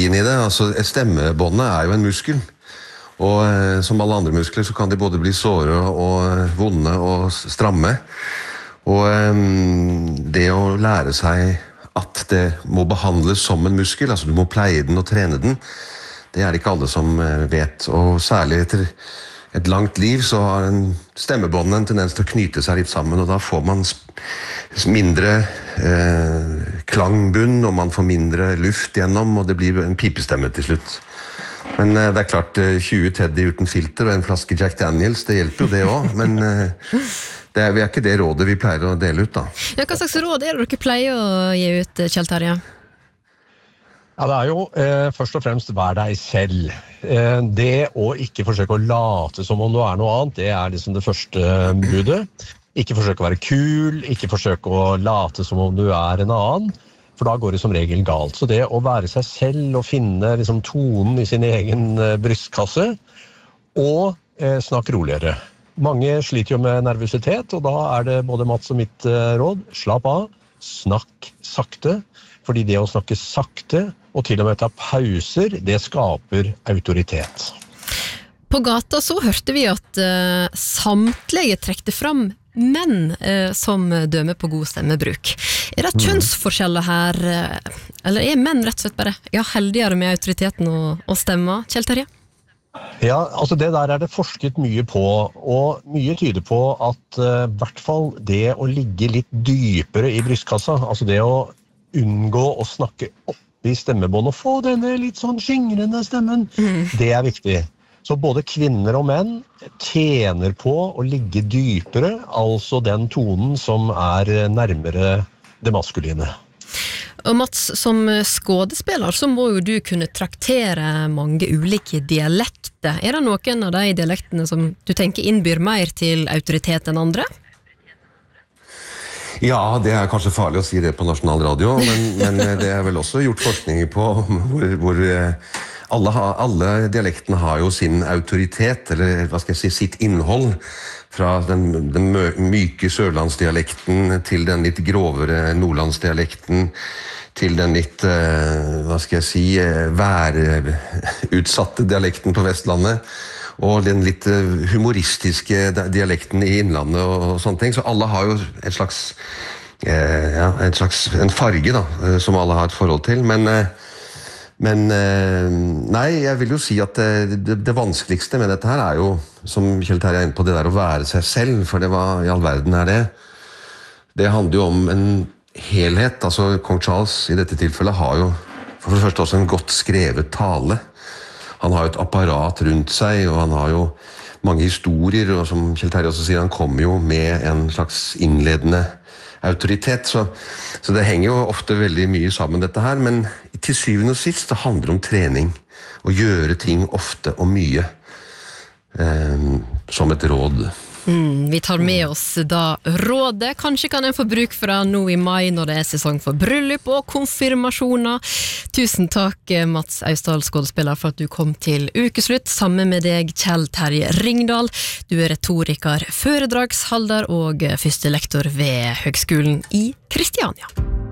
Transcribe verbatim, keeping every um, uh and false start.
psykologien i det. Altså, stemmebåndet er jo en muskel. Og eh, som alle andre muskler så kan de både bli såre og vonde og stramme. Og eh, det å lære seg at det må behandles som en muskel, altså du må pleie den og trene den, det er det ikke alle som vet. Og særlig etter et langt liv så har en stemmebånd en tendens til å knyte seg litt sammen, og da får man mindre eh, klangbunn, og man får mindre luft gjennom, og det blir en pipestemme til slutt. Men eh, det er klart, tjue Teddy uten filter og en flaske Jack Daniels, det hjelper jo det også, men eh, det er, er ikke det rådet vi pleier å dele ut da. Ja, hva slags råd er det dere pleier å gi ut, Kjell Terje? Ja, det er jo eh, først og fremst vær deg selv. Eh, det å ikke forsøke å late som om du er noe annet, det er liksom det første budet. Ikke forsøke å være kul, ikke forsøke å late som om du er en annen, for da går det som regel galt. Så det å være seg selv og finne liksom, tonen i sin egen eh, brystkasse, og eh, snakke roligere. Mange sliter jo med nervøsitet, og da er det både Mats og mitt eh, råd. Slapp av, snakk sakte, fordi det å snakke sakte og til og med ta pauser, det skaper autoritet. På gata så hørte vi at uh, samtlige trekte fram menn uh, som dømer på god stemmebruk. Er det kjønnsforskjeller her, uh, eller er menn rett og slett bare ja, heldigere med autoriteten og, og stemma, Kjell Terje? Ja, altså det der er det forsket mye på, og mye tyder på at uh, hvert fall det å ligge litt dypere i brystkassa, altså det å unngå å snakke opp i stemmebånd og få denne litt sånn skingrende stemmen, mm. det er viktig. Så både kvinner og menn tjener på å ligge dypere, altså den tonen som er nærmere det maskuline. Og Mats, som skådespiller så må jo du kunne traktere mange ulike dialekter. Er det noen av de dialektene som du tenker innbyr mer til autoritet enn andre? Ja, det er kanskje farlig å si det på nasjonal radio, men, men det er vel også gjort forskninger på hvor, hvor alle, har, alle dialektene har jo sin autoritet, eller hva skal jeg si, sitt innhold, fra den, den myke sørlandsdialekten til den litt grovere nordlandsdialekten, til den litt, hva skal jeg si, værutsatte dialekten på Vestlandet, og den litt humoristiske dialekten i innlandet og sånne ting. Så alle har jo et slags, eh, ja, et slags en farge da, som alle har et forhold til. Men, eh, men eh, nei, jeg vil jo si at det, det, det vanskeligste med dette her er jo, som Kjell Terje er inne på, det der å være seg selv, for det var i all verden er det. Det handler jo om en helhet. Altså Kong Charles i dette tilfellet har jo for det første også en godt skrevet tale. Han har jo et apparat rundt seg, og han har jo mange historier, og som Kjell Terje også sier, han kommer jo med en slags innledende autoritet, så, så det henger jo ofte veldig mye sammen dette her, men til syvende og sist det handler om trening, å gjøre ting ofte og mye, eh, som et råd. Mm, vi tar med oss da rådet. Kanskje kan en få bruk fra nå i mai når det er sesong for bryllup og konfirmasjoner. Tusen takk Mats Austdal, skådespiller, for at du kom til ukeslutt sammen med deg, Kjell Terje Ringdal. Du er retoriker, foredragsholder og første lektor ved Høgskolen i Kristiania.